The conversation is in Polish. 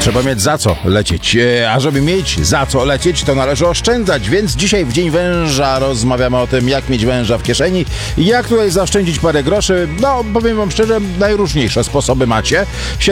Trzeba mieć za co lecieć, a żeby mieć za co lecieć, to należy oszczędzać, więc dzisiaj w Dzień Węża rozmawiamy o tym, jak mieć węża w kieszeni i jak tutaj zaoszczędzić parę groszy. No, powiem wam szczerze, najróżniejsze sposoby macie.